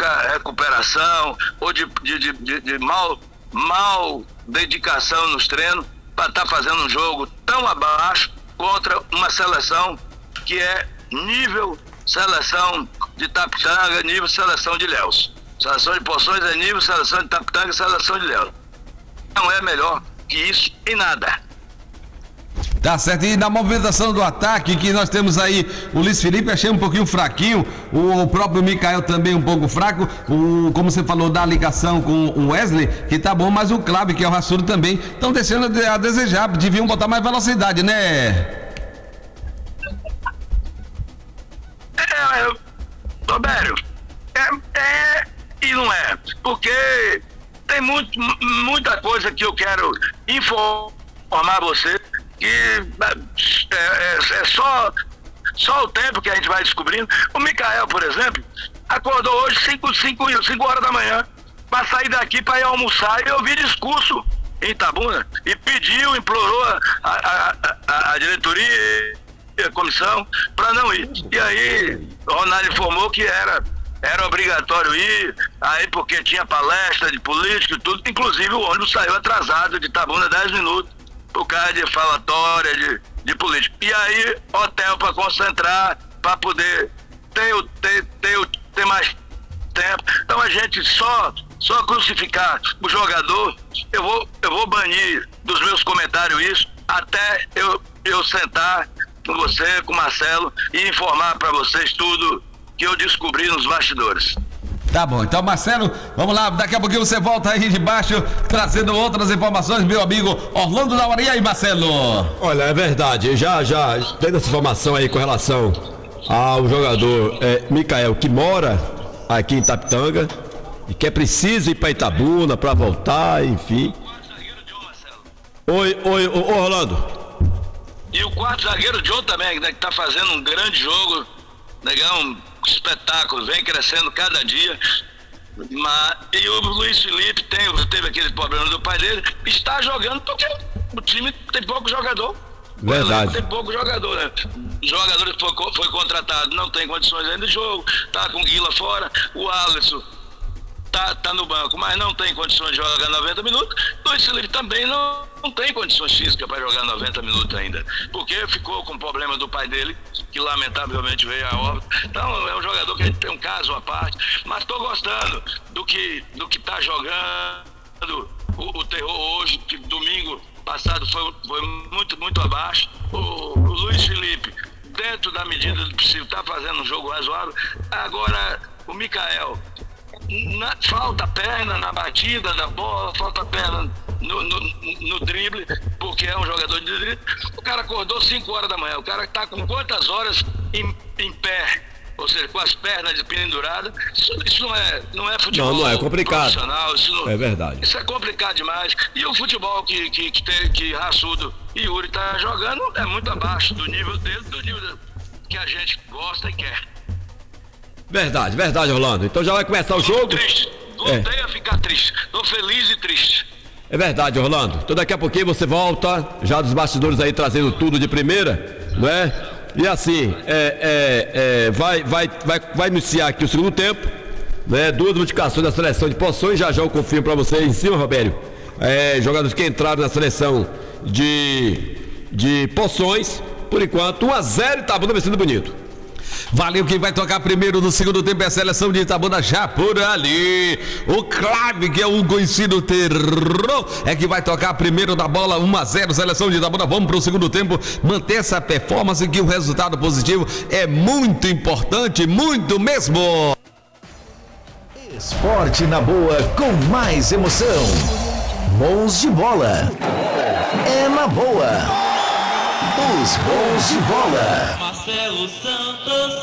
pouca recuperação ou de mal dedicação nos treinos para estar fazendo um jogo tão abaixo contra uma seleção que é nível seleção de Itapitanga, nível seleção de Ilhéus. Seleção de Poções é nível seleção de Itapitanga e seleção de Ilhéus. Não é melhor que isso em nada. Tá certo, e na movimentação do ataque, que nós temos aí o Luiz Felipe, achei um pouquinho fraquinho, o próprio Micael também um pouco fraco, como você falou, da ligação com o Wesley, que tá bom, mas o Cláudio, que é o raçudo também, estão deixando a desejar, deviam botar mais velocidade, né? Robério, e não é, porque tem muita coisa que eu quero informar você, que é só o tempo que a gente vai descobrindo. O Micael, por exemplo, acordou hoje 5 horas da manhã para sair daqui para ir almoçar e ouvir discurso em Itabuna e pediu, implorou a diretoria e a comissão para não ir. E aí o Ronaldo informou que era obrigatório ir, aí porque tinha palestra de político e tudo, inclusive o ônibus saiu atrasado de Itabuna 10 minutos por causa de falatória de político. E aí, hotel para concentrar, para poder ter mais tempo. Então a gente só crucificar o jogador, eu vou banir dos meus comentários isso, até eu sentar com você, com o Marcelo, e informar para vocês tudo que eu descobri nos bastidores. Tá bom, então Marcelo, vamos lá, daqui a pouquinho você volta aí de baixo, trazendo outras informações, meu amigo Orlando da Hora. E aí, Marcelo? Olha, é verdade, já tendo essa informação aí com relação ao jogador Micael, que mora aqui em Itapitanga e que é preciso ir para Itabuna para voltar, enfim. Oi, Orlando. E o quarto zagueiro John também, né, que tá fazendo um grande jogo, negão, espetáculo, vem crescendo cada dia. E o Luiz Felipe teve aquele problema do pai dele, está jogando porque o time tem pouco jogador. Verdade. Tem pouco jogador, né? O jogador que foi contratado não tem condições ainda de jogo, tá com o Guila fora, o Alisson tá no banco, mas não tem condições de jogar 90 minutos. O Luiz Felipe também não tem condições físicas para jogar 90 minutos ainda, porque ficou com o problema do pai dele, que lamentavelmente veio a óbito. Então é um jogador que a gente tem um caso à parte, mas estou gostando do que tá jogando. O terror hoje, que domingo passado foi muito abaixo. O Luiz Felipe, dentro da medida do possível, está fazendo um jogo razoável. Agora o Micael, falta perna na batida da bola, falta perna no drible, porque é um jogador de drible. O cara acordou 5 horas da manhã, o cara está com quantas horas em pé, ou seja, com as pernas penduradas. Isso não é futebol. Não é complicado. Profissional, é verdade. Isso é complicado demais. E o futebol que Raçudo e Yuri tá jogando é muito abaixo do nível dele, do nível que a gente gosta e quer. Verdade, Orlando. Então já vai começar o jogo. Triste. Voltei a ficar triste. Tô feliz e triste. É verdade, Orlando. Então daqui a pouquinho você volta, já dos bastidores aí, trazendo tudo de primeira, não é? E assim, vai iniciar aqui o segundo tempo, né? 2 modificações da seleção de Poções, já eu confirmo para vocês em cima, Robério. Jogadores que entraram na seleção de Poções, por enquanto, 1-0 Itabuna vencendo bonito. Valeu, quem vai tocar primeiro no segundo tempo é a seleção de Itabuna, já por ali. O Clave, que é um conhecido terror, é que vai tocar primeiro da bola. 1-0, seleção de Itabuna. Vamos para o segundo tempo, manter essa performance, que o resultado positivo é muito importante, muito mesmo. Esporte na boa, com mais emoção. Bons de bola. É na boa. Os bons de bola. Marcelo Santos,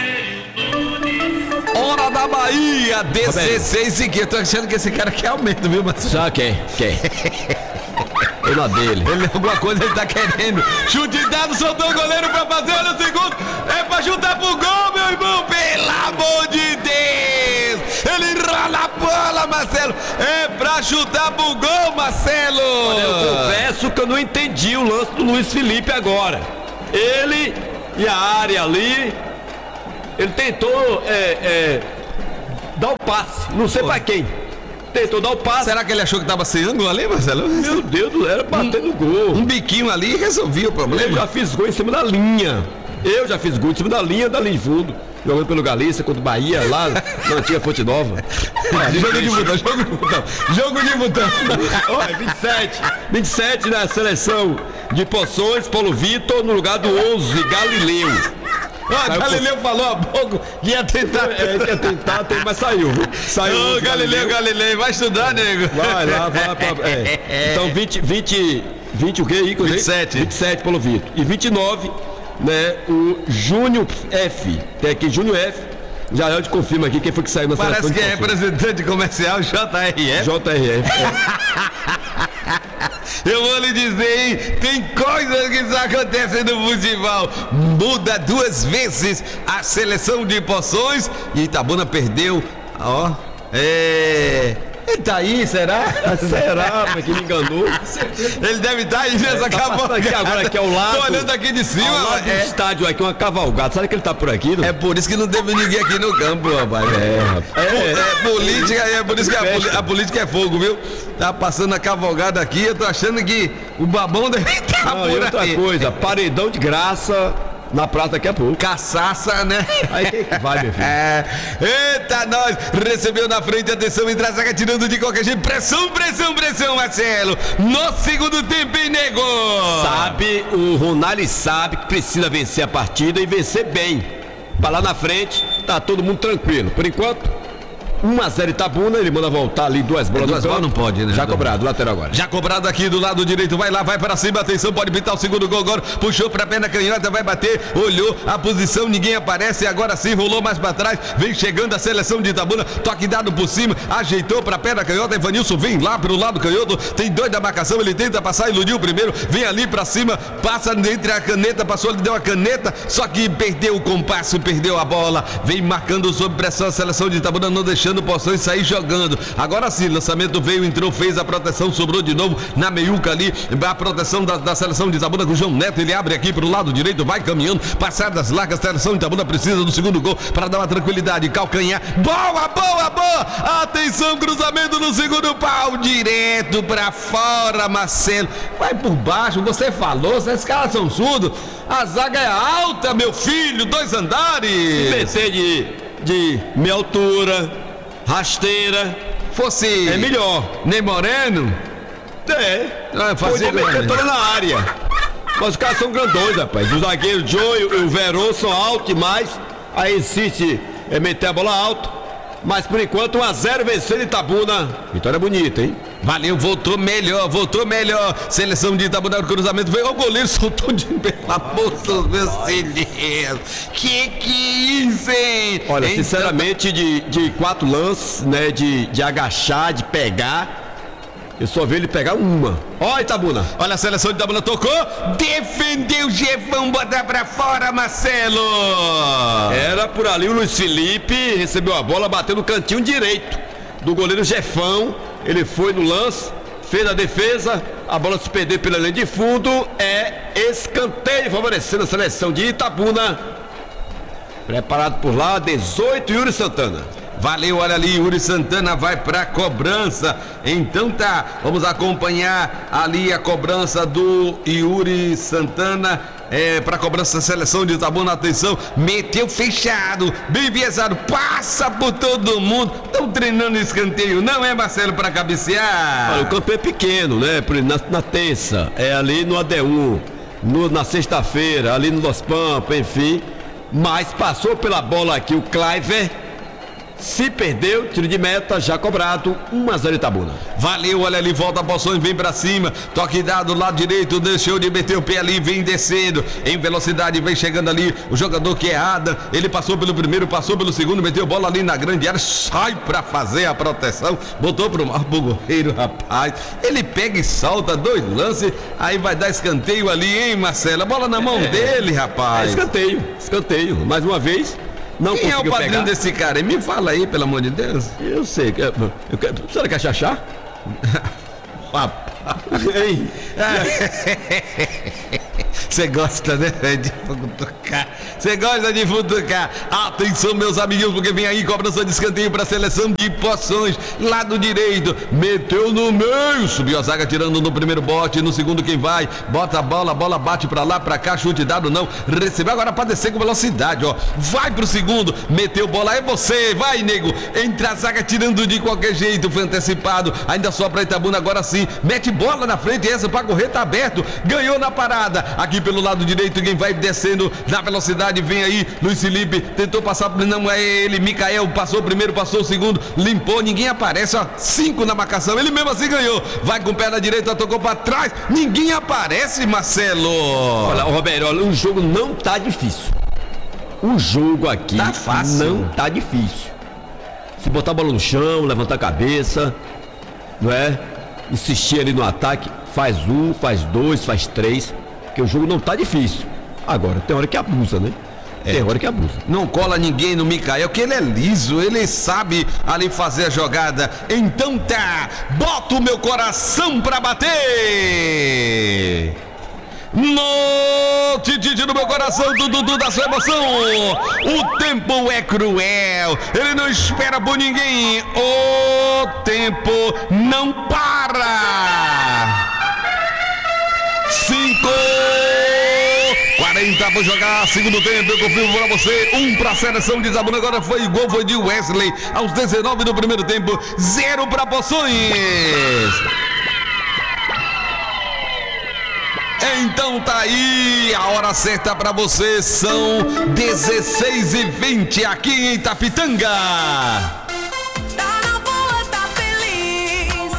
Hora da Bahia, 16 e 15. Eu tô achando que esse cara quer aumento, viu, Marcelo? Já quer. Ele é dele. Alguma coisa ele tá querendo. Chute dado, soltou o goleiro pra fazer, olha o segundo. É pra chutar pro gol, meu irmão. Pelo amor de Deus. Ele rola a bola, Marcelo. É pra chutar pro gol, Marcelo. Olha, eu confesso que eu não entendi o lance do Luiz Felipe agora. Ele e a área ali, ele tentou dar o passe, não sei pra quem. Tentou dar o passe. Será que ele achou que tava sem ângulo ali, Marcelo? Meu Deus, era bater no gol. Um biquinho ali e resolvia o Eu problema. já fiz gol em cima da linha. Eu já fiz gol em cima da linha de fundo. Jogando pelo Galícia contra o Bahia, lá na antiga Fonte Nova. Jogo de botão, jogo de botão. Jogo de botão. Olha, 27 na seleção de Poções, Paulo Vitor, no lugar do 11, Galileu. Galileu falou há pouco que ia tentar. Ia tentar, mas saiu. Saiu. Ô, Galileu, vai estudar, nego. Vai lá. Então, 20 o que aí? 27 Paulo Vitor. E 29, né, o Júnior F. Tem aqui Júnior F. Já eu te confirmo aqui quem foi que saiu na seleção. Parece que é representante comercial JRF. Eu vou lhe dizer, hein? Tem coisas que só acontecem no futebol. Muda 2 vezes a seleção de Poções e Itabuna perdeu. Ó, ele tá aí, será? Será, mas que me enganou. Ele deve estar aí nessa cavalgada. Aqui agora, aqui ao lado. Tô olhando aqui de cima. Ao lado do estádio aqui, uma cavalgada. Sabe que ele tá por aqui? Não? É por isso que não teve ninguém aqui no campo, rapaz. Política, é por isso que a política é fogo, viu? Tá passando a cavalgada aqui, eu tô achando que o babão deve estar Não, por e outra aí. coisa, paredão de graça na praça daqui a pouco. Caçaça, né? Aí quem que vai, meu filho? Eita, nós! Recebeu na frente, atenção, entra a zaga tirando de qualquer jeito. Pressão, Marcelo! No segundo tempo, hein, nego? Sabe, o Ronaldo sabe que precisa vencer a partida e vencer bem. Pra lá na frente, tá todo mundo tranquilo. Por enquanto, 1-0 Itabuna, ele manda voltar ali 2 bolas. 2 bolas não pode, né? Já cobrado, lateral agora. Já cobrado aqui do lado direito, vai lá, vai para cima, atenção, pode pintar o segundo gol agora, puxou pra perna canhota, vai bater, olhou a posição, ninguém aparece, agora sim, rolou mais pra trás, vem chegando a seleção de Itabuna, toque dado por cima, ajeitou pra perna canhota, Evanilson vem lá pelo lado canhoto, tem 2 da marcação, ele tenta passar, iludiu o primeiro, vem ali pra cima, passa entre a caneta, passou, ele deu a caneta, só que perdeu o compasso, perdeu a bola, vem marcando sob pressão a seleção de Itabuna, não deixando Poções sair jogando. Agora sim, lançamento veio, entrou, fez a proteção, sobrou de novo na meiuca ali, a proteção da seleção de Itabuna com o João Neto, ele abre aqui pro lado direito, vai caminhando, passadas largas, a seleção de Itabuna precisa do segundo gol para dar uma tranquilidade, calcanhar, boa, atenção, cruzamento no segundo pau, direto pra fora, Marcelo, vai por baixo, você falou, esses caras são surdos, a zaga é alta, meu filho, 2 andares. PC de meia altura, rasteira, Fosse é melhor. Ney Moreno, Fazer toda na área. Mas os caras são grandões, rapaz. O zagueiro Joe e o Verón são altos demais. Aí insiste em meter a bola alto. Mas por enquanto 1-0 vencendo Itabuna. Vitória bonita, hein? valeu, voltou melhor. Seleção de Itabuna, cruzamento veio, o goleiro soltou de pelo amor dos meus filhos. Que isso, hein? Olha, Então, sinceramente, de 4 lances, né? De agachar, de pegar. Eu só vi ele pegar uma. Ó, Itabuna. olha a seleção de Itabuna, tocou, defendeu, Jefão, botar pra fora, Marcelo. Era por ali o Luiz Felipe, recebeu a bola, bateu no cantinho direito do goleiro Jefão. Ele foi no lance, fez a defesa, a bola se perdeu pela linha de fundo. É escanteio favorecendo a seleção de Itabuna. Preparado por lá, 18, Yuri Santana. Valeu, olha ali, Yuri Santana vai pra cobrança. Então tá, vamos acompanhar ali a cobrança do Yuri Santana. Pra cobrança da seleção de Itabuna, atenção, meteu fechado, bem viesado, passa por todo mundo. Estão treinando escanteio, não é, Marcelo, pra cabecear? Olha, o campo é pequeno, né? Na terça, ali no AD1, na sexta-feira, ali no Los Pampas, enfim. Mas passou pela bola aqui o Cliver. Se perdeu, tiro de meta, já cobrado, 1-0 Itabuna. Valeu, olha ali, volta a Poções, vem pra cima, toque dado, lado direito, deixou de meter o pé ali, vem descendo, em velocidade, vem chegando ali, o jogador que é Adam, ele passou pelo primeiro, passou pelo segundo, meteu bola ali na grande área, sai pra fazer a proteção, botou pro goleiro, rapaz, ele pega e solta 2 lances, aí vai dar escanteio ali, hein, Marcelo, a bola na mão dele, rapaz. Escanteio, mais uma vez. Não Quem é o conseguiu padrinho pegar. desse cara? Me fala aí, pelo amor de Deus. Eu sei. Você quer chachar? Ei. Você gosta, né, de futucar? Você gosta de futucar? Atenção, meus amiguinhos, porque vem aí cobrança de escanteio para a seleção de Poções. Lado direito, meteu no meio, subiu a zaga tirando no primeiro bote, no segundo quem vai? Bota a bola bate para lá, para cá, chute dado não, recebeu agora para descer com velocidade, ó. Vai pro segundo, meteu bola, é você, vai, nego. Entra a zaga tirando de qualquer jeito, foi antecipado, ainda só para Itabuna, agora sim, mete bola na frente, essa para correr tá aberto, ganhou na parada, aqui pelo lado direito, quem vai descendo na velocidade, vem aí, Luiz Felipe, tentou passar, não é ele, Micael, passou o primeiro, passou o segundo, limpou, ninguém aparece, ó, 5 na marcação, ele mesmo assim ganhou, vai com perna direita, tocou para trás, ninguém aparece, Marcelo. Olha, Roberto, olha, o jogo não tá difícil. O jogo aqui tá fácil. Não tá difícil. Se botar a bola no chão, levantar a cabeça, não é? Insistir ali no ataque, faz 1, faz 2, faz 3, porque o jogo não tá difícil. Agora, tem hora que abusa, né? Tem hora que abusa. Não cola ninguém no Micael, que ele é liso, ele sabe ali fazer a jogada. Então tá, bota o meu coração pra bater. No tititi do meu coração, Dudu da sua emoção. O tempo é cruel, ele não espera por ninguém. O tempo não para. 5:40 para jogar, segundo tempo, eu confirmo para você, 1 para a seleção de Itabuna, agora foi gol, foi de Wesley, aos 19 do primeiro tempo, 0 para Poções. Então tá aí, a hora certa pra você, são 16:20 aqui em Itapitanga. Tá na boa, tá feliz.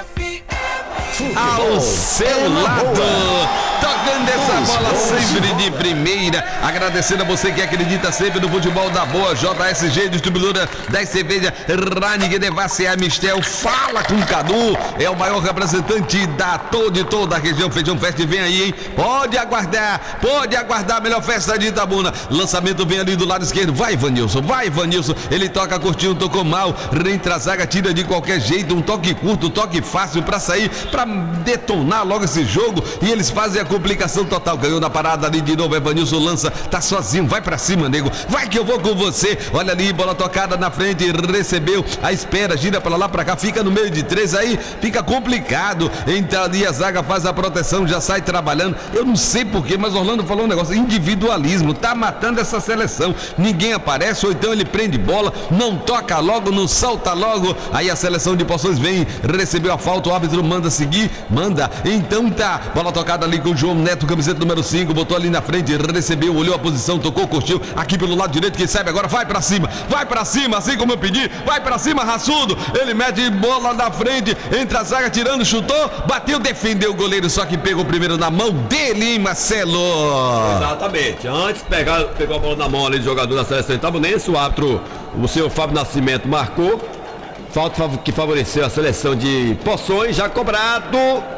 Ao seu lado, tocando essa bola sempre de primeira, agradecendo a você que acredita sempre no futebol da boa. JSG, distribuidora da cerveja Reininger, Devassa e Amistel. Fala com o Cadu, é o maior representante de toda a região. Feijão Fest vem aí, hein? Pode aguardar a melhor festa de Itabuna. Lançamento vem ali do lado esquerdo, vai Vanilson, ele toca curtinho, tocou mal, entra a zaga, tira de qualquer jeito, um toque curto, um toque fácil pra sair, pra detonar logo esse jogo, e eles fazem a complicação total. Ganhou na parada ali de novo, Evanilson lança, tá sozinho, vai pra cima, nego, vai que eu vou com você. Olha ali, bola tocada na frente, recebeu, a espera, gira pra lá, pra cá, fica no meio de 3, aí fica complicado. Entra ali a zaga, faz a proteção, já sai trabalhando. Eu não sei porquê, mas Orlando falou um negócio, individualismo, tá matando essa seleção. Ninguém aparece, ou então ele prende bola, não toca logo, não salta logo. Aí a seleção de Poções vem, recebeu a falta, o árbitro manda seguir, então tá, bola tocada ali com o João Neto, camiseta número 5, botou ali na frente, recebeu, olhou a posição, tocou, curtiu, aqui pelo lado direito, quem sabe agora vai pra cima, assim como eu pedi, vai pra cima, raçudo, ele mete bola na frente, entra a zaga, tirando, chutou, bateu, defendeu o goleiro, só que pegou primeiro na mão dele, hein, Marcelo? Exatamente, antes pegou a bola na mão ali do jogador da seleção itabunense, o árbitro, o senhor Fábio Nascimento, marcou, falta que favoreceu a seleção de Poções, já cobrado.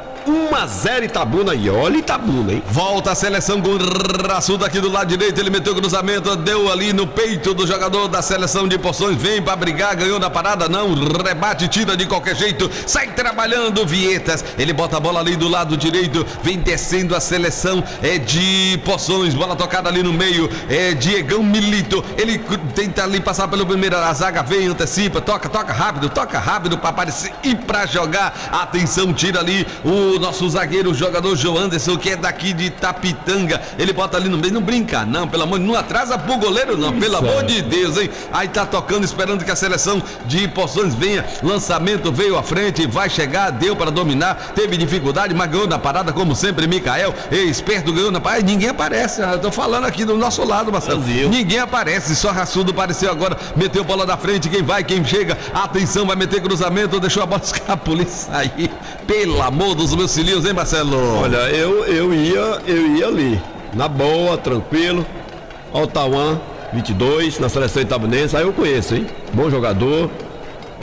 1-0 Itabuna, e olha Itabuna, hein? Volta a seleção com o raçudo aqui do lado direito, ele meteu o cruzamento, deu ali no peito do jogador da seleção de Poções, vem pra brigar, ganhou na parada, não, rebate, tira de qualquer jeito, sai trabalhando Vietas, ele bota a bola ali do lado direito, vem descendo a seleção de Poções, bola tocada ali no meio, Diegão Milito, ele tenta ali passar pelo primeiro, a zaga vem, antecipa, toca rápido pra aparecer e pra jogar, atenção, tira ali o nosso zagueiro, o jogador João Anderson, que é daqui de Itapitanga, ele bota ali no meio, não brinca não, pelo amor, não atrasa pro goleiro não, pelo amor de Deus, hein, aí tá tocando, esperando que a seleção de Poções venha, lançamento veio à frente, vai chegar, deu para dominar, teve dificuldade, mas ganhou na parada, como sempre, Micael, esperto, ganhou na parada, ninguém aparece, eu tô falando aqui do nosso lado, Marcelo, ninguém aparece, só raçudo apareceu agora, meteu bola na frente, quem vai, quem chega, atenção, vai meter cruzamento, deixou a bola escapulir e sair, pelo amor dos meus filhinhos, hein, Marcelo? Olha, eu ia ali, na boa, tranquilo, Altauan, 22, na seleção itabunense, aí eu conheço, hein? Bom jogador,